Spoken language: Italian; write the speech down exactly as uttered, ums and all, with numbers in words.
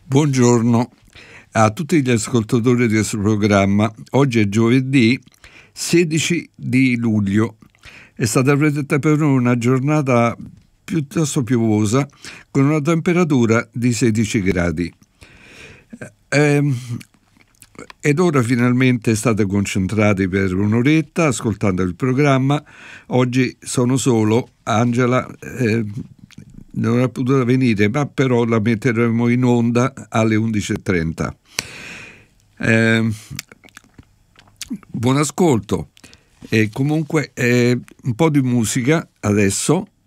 Buongiorno a tutti gli ascoltatori di questo programma. Oggi è giovedì sedici di luglio. È stata prevista per noi una giornata piuttosto piovosa con una temperatura di sedici gradi. Ehm, ed ora finalmente state concentrati per un'oretta ascoltando il programma. Oggi sono solo, Angela eh, non è potuta venire, ma però la metteremo in onda alle undici e trenta. Eh, buon ascolto. E comunque eh, un po' di musica adesso